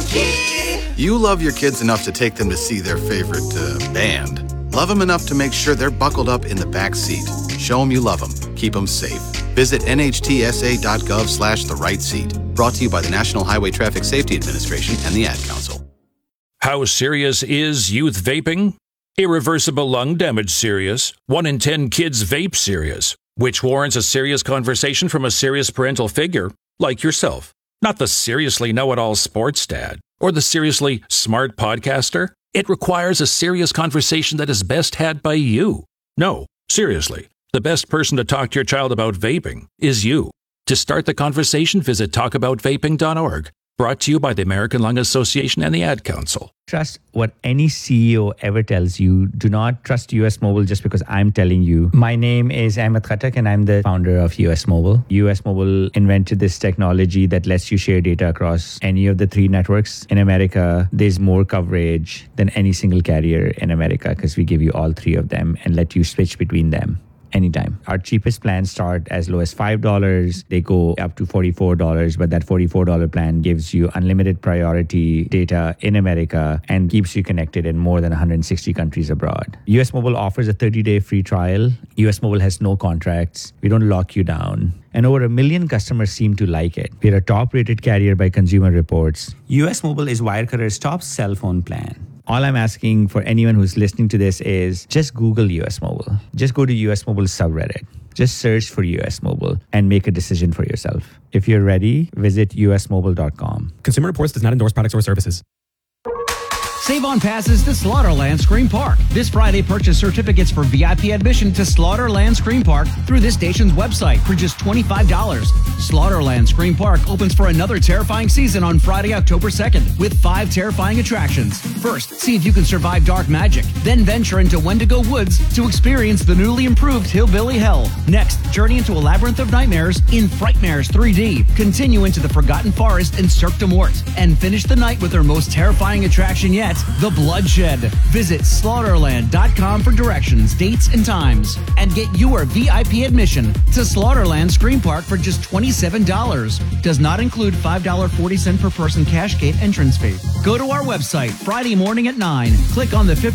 You love your kids enough to take them to see their favorite band. Love them enough to make sure they're buckled up in the back seat. Show them you love them. Keep them safe. Visit nhtsa.gov/the right seat. Brought to you by the National Highway Traffic Safety Administration and the Ad Council. How serious is youth vaping? Irreversible lung damage serious. 1 in 10 kids vape serious. Which warrants a serious conversation from a serious parental figure, like yourself. Not the seriously know-it-all sports dad or the seriously smart podcaster. It requires a serious conversation that is best had by you. No, seriously, the best person to talk to your child about vaping is you. To start the conversation, visit talkaboutvaping.org. Brought to you by the American Lung Association and the Ad Council. Trust what any CEO ever tells you. Do not trust US Mobile just because I'm telling you. My name is Ahmed Khattak and I'm the founder of US Mobile. US Mobile invented this technology that lets you share data across any of the 3 networks in America. There's more coverage than any single carrier in America because we give you all 3 of them and let you switch between them anytime. Our cheapest plans start as low as $5. They go up to $44, but that $44 plan gives you unlimited priority data in America and keeps you connected in more than 160 countries abroad. US Mobile offers a 30-day free trial. US Mobile has no contracts. We don't lock you down. And over 1 million customers seem to like it. We're a top-rated carrier by Consumer Reports. US Mobile is Wirecutter's top cell phone plan. All I'm asking for anyone who's listening to this is just Google US Mobile. Just go to US Mobile subreddit. Just search for US Mobile and make a decision for yourself. If you're ready, visit usmobile.com. Consumer Reports does not endorse products or services. Save on passes to Slaughterland Scream Park. This Friday, purchase certificates for VIP admission to Slaughterland Scream Park through this station's website for just $25. Slaughterland Scream Park opens for another terrifying season on Friday, October 2nd, with 5 terrifying attractions. First, see if you can survive dark magic. Then venture into Wendigo Woods to experience the newly improved Hillbilly Hell. Next, journey into a labyrinth of nightmares in Frightmares 3D. Continue into the Forgotten Forest in Cirque de Mort. And finish the night with their most terrifying attraction yet, The Bloodshed. Visit slaughterland.com for directions, dates, and times. And get your VIP admission to Slaughterland Scream Park for just $27. Does not include $5.40 per person cash gate entrance fee. Go to our website Friday morning at 9. Click on the